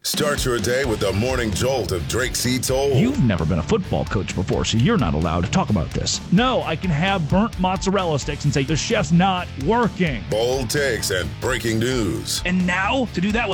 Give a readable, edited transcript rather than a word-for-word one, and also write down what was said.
Start your day with the morning jolt of Drake C. Toll. You've never been a football coach before, so you're not allowed to talk about this. No, I can have burnt mozzarella sticks and say the chef's not working. Bold takes and breaking news. And now, to do that